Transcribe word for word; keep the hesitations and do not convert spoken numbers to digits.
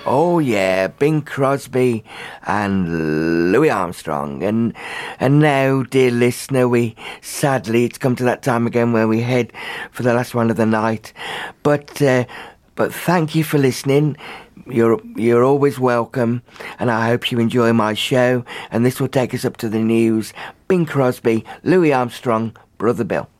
Oh yeah, Bing Crosby and Louis Armstrong. And and now, dear listener, we sadly it's come to that time again where we head for the last one of the night. But uh, but thank you for listening. You're you're always welcome, and I hope you enjoy my show. And this will take us up to the news. Bing Crosby, Louis Armstrong, Brother Bill.